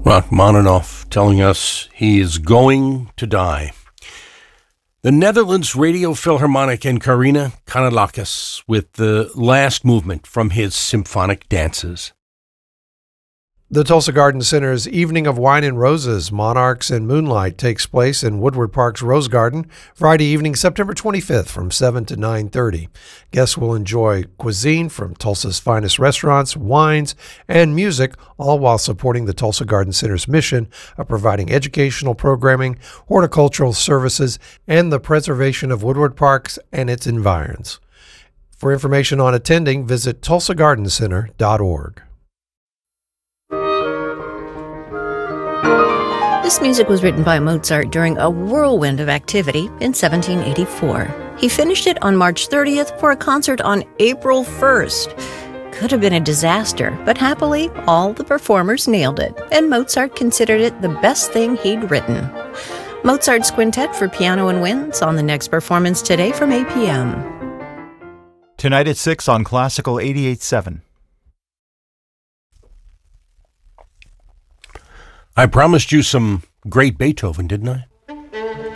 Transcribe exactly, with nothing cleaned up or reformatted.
Rachmaninoff telling us he is going to die. The Netherlands Radio Philharmonic and Karina Kanellakis with the last movement from his symphonic dances. The Tulsa Garden Center's Evening of Wine and Roses, Monarchs and Moonlight takes place in Woodward Park's Rose Garden Friday evening, September twenty-fifth from seven to nine thirty. Guests will enjoy cuisine from Tulsa's finest restaurants, wines, and music, all while supporting the Tulsa Garden Center's mission of providing educational programming, horticultural services, and the preservation of Woodward Parks and its environs. For information on attending, visit tulsa garden center dot org. This music was written by Mozart during a whirlwind of activity in seventeen eighty-four. He finished it on March thirtieth for a concert on April first. Could have been a disaster, but happily, all the performers nailed it, and Mozart considered it the best thing he'd written. Mozart's Quintet for Piano and Winds on the next performance today from eight p.m. Tonight at six on Classical eighty-eight point seven. I promised you some great Beethoven, didn't I?